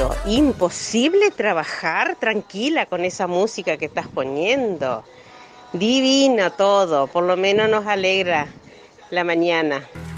radio. Imposible trabajar tranquila con esa música que estás poniendo. Divino todo, por lo menos nos alegra la mañana.